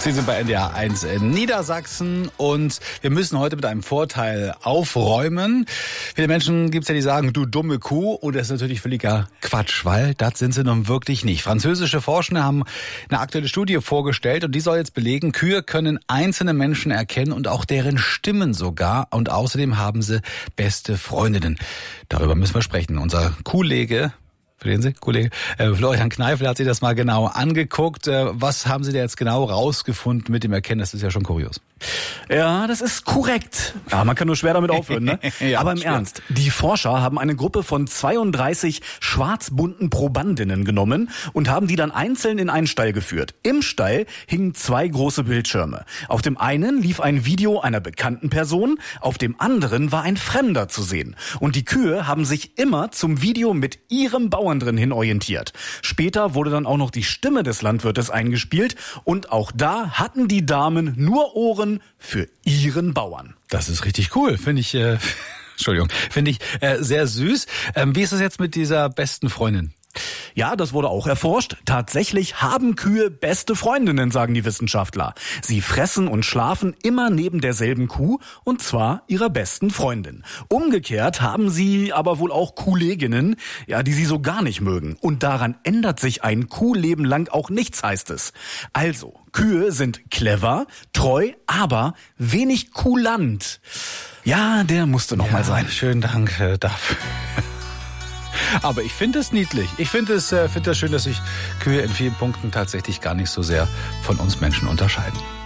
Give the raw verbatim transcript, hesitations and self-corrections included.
Sie sind bei N D R eins in Niedersachsen und wir müssen heute mit einem Vorteil aufräumen. Viele Menschen gibt es ja, die sagen, du dumme Kuh, und das ist natürlich völliger Quatsch, weil das sind sie nun wirklich nicht. Französische Forschende haben eine aktuelle Studie vorgestellt und die soll jetzt belegen, Kühe können einzelne Menschen erkennen und auch deren Stimmen sogar, und außerdem haben sie beste Freundinnen. Darüber müssen wir sprechen. Unser Kollege Verstehen Sie, Kollege äh, Florian Kneifel hat sich das mal genau angeguckt. Äh, was haben Sie da jetzt genau rausgefunden mit dem Erkennen? Das ist ja schon kurios. Ja, das ist korrekt. Ja, man kann nur schwer damit aufhören, ne? ja, Aber im stimmt. Ernst, die Forscher haben eine Gruppe von zweiunddreißig schwarzbunten Probandinnen genommen und haben die dann einzeln in einen Stall geführt. Im Stall hingen zwei große Bildschirme. Auf dem einen lief ein Video einer bekannten Person, auf dem anderen war ein Fremder zu sehen. Und die Kühe haben sich immer zum Video mit ihrem Bauern drin hin orientiert. Später wurde dann auch noch die Stimme des Landwirtes eingespielt und auch da hatten die Damen nur Ohren für ihren Bauern. Das ist richtig cool, finde ich, äh, Entschuldigung, finde ich äh, sehr süß. Ähm, wie ist es jetzt mit dieser besten Freundin? Ja, das wurde auch erforscht. Tatsächlich haben Kühe beste Freundinnen, sagen die Wissenschaftler. Sie fressen und schlafen immer neben derselben Kuh, und zwar ihrer besten Freundin. Umgekehrt haben sie aber wohl auch Kolleginnen, ja, die sie so gar nicht mögen. Und daran ändert sich ein Kuhleben lang auch nichts, heißt es. Also, Kühe sind clever, treu, aber wenig kulant. Ja, der musste noch ja, mal sein. Schönen Dank äh, dafür. Aber ich finde es niedlich. Ich finde es äh, finde es schön, dass sich Kühe in vielen Punkten tatsächlich gar nicht so sehr von uns Menschen unterscheiden.